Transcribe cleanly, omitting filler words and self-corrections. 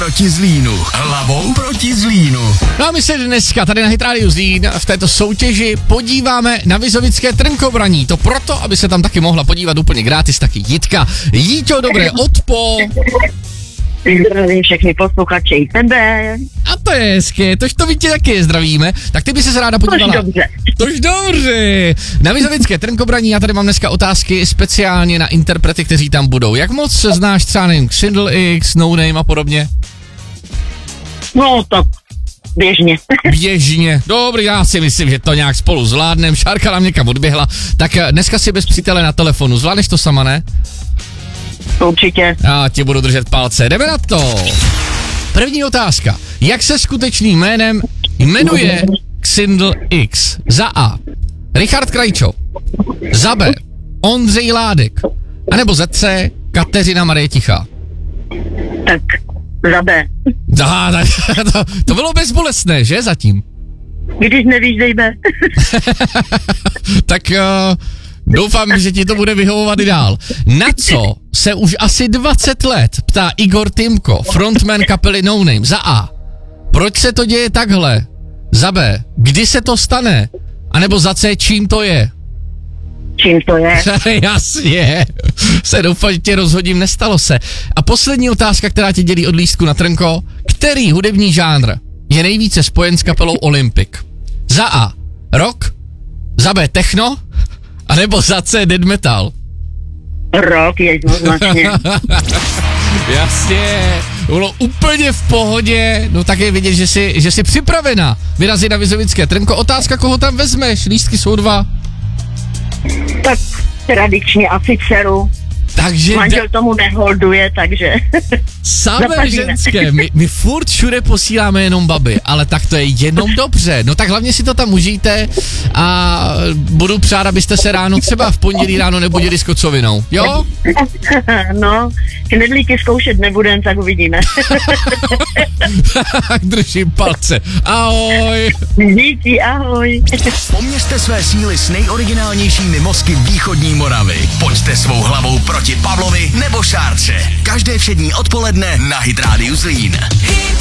proti Zlínu. Hlavou proti Zlínu. No a my se dneska tady na Hit Radio Zlín v této soutěži podíváme na Vizovické trnkobraní. To proto, aby se tam taky mohla podívat úplně gratis taky Jitka. Jíťo, dobré odpoledne. Zdravím všechny posluchače i tebe. A to je hezké, tož to Vítě taky zdravíme. Tak ty by se ráda podívala. Tož dobře. Na Vizovické trnkobraní já tady mám dneska otázky speciálně na interprety, kteří tam budou. Jak moc znáš třeba nevím, Xindl X, No Name a podobně? No tak běžně. Běžně. Dobrý, já si myslím, že to nějak spolu zvládnem. Šárka nám někam odběhla. Tak dneska si bez přítele na telefonu. Zvládneš to sama, ne? Určitě. Já ti budu držet palce. Jdeme na to. První otázka. Jak se skutečným jménem jmenuje Xindl X? Za A. Richard Krajčo. Za B. Ondřej Ládek. A nebo za C. Kateřina Marie Tichá. Tak za B. To bylo bezbolestné, že zatím? Když nevíš, dej B. Tak doufám, že ti to bude vyhovovat i dál. Na co se už asi 20 let ptá Igor Timko, frontman kapely No Name? Za A. Proč se to děje takhle? Za B. Kdy se to stane? A nebo za C. Čím to je? Čím to je? Jasně. Se doufám, že tě rozhodím, nestalo se. A poslední otázka, která tě dělí od lístku na trnko. Který hudební žánr je nejvíce spojen s kapelou Olympic? Za A. Rock? Za B. Techno? A nebo za C. Death metal? Rock jednoznačně. Jasně. Bylo úplně v pohodě. No tak je vidět, že jsi připravena vyrazit na Vizovické trnko. Otázka, koho tam vezmeš? Lístky jsou 2. Tak tradičně asi dceru. Takže manžel tomu neholduje, takže samé zapadíme. ženské, my furt všude posíláme jenom baby, ale tak to je jenom dobře. No tak hlavně si to tam užijte a budu přát, abyste se ráno třeba v pondělí ráno nebudili s kocovinou, jo? No, knedlíky zkoušet nebudem, tak uvidíme. Držím palce. Ahoj. Díky, ahoj. Poměřte své síly s nejoriginálnějšími mozky východní Moravy. Pojďte svou hlavou proti Pavlovi nebo Šárce. Každé všední odpoledne na Hit Radio Zlín. Hit